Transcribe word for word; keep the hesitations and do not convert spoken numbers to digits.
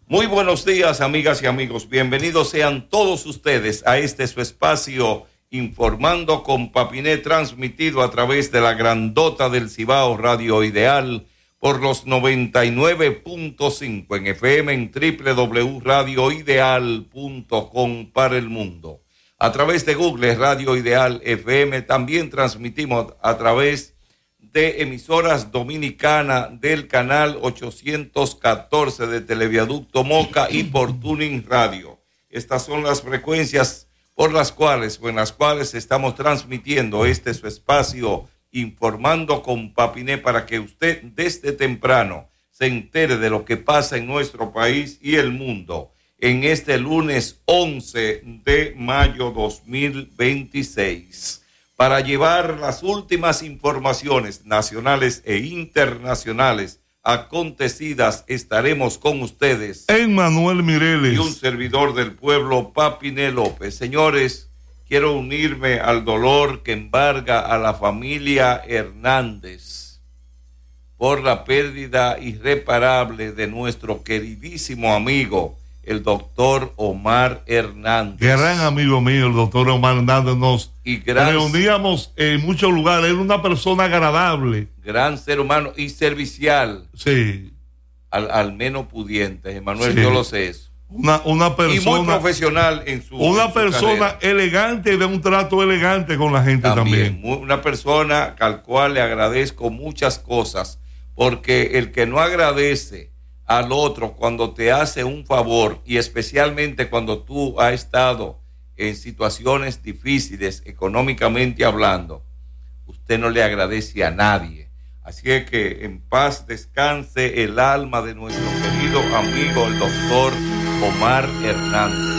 Muy buenos días, amigas y amigos. Bienvenidos sean todos ustedes a este su espacio Informando con Papiné, transmitido a través de la grandota del Cibao Radio Ideal por los noventa y nueve punto cinco en F M en doble u doble u doble u punto radio ideal punto com para el mundo. A través de Google Radio Ideal F M también transmitimos a través de emisoras dominicanas del canal ochocientos catorce de Televiaducto Moca y por Tuning Radio. Estas son las frecuencias por las cuales o en las cuales estamos transmitiendo este su espacio Informando con Papiné, para que usted desde temprano se entere de lo que pasa en nuestro país y el mundo en este lunes once de mayo dos mil veintiséis. Para llevar las últimas informaciones nacionales e internacionales acontecidas, estaremos con ustedes Emmanuel Mireles y un servidor del pueblo, Papiné López. Señores, quiero unirme al dolor que embarga a la familia Hernández por la pérdida irreparable de nuestro queridísimo amigo, el doctor Omar Hernández. Gran amigo mío, el doctor Omar Hernández. Nos y gran, reuníamos en muchos lugares. Era una persona agradable. Gran ser humano y servicial. Sí. Al, al menos pudiente, Emanuel, sí. Yo lo sé eso. Una, una persona. Y muy profesional en su Una en su persona carrera. Elegante y de un trato elegante con la gente también. también. Una persona al cual le agradezco muchas cosas, porque el que no agradece al otro cuando te hace un favor, y especialmente cuando tú has estado en situaciones difíciles económicamente hablando, usted no le agradece a nadie. Así es que en paz descanse el alma de nuestro querido amigo el doctor Omar Hernández.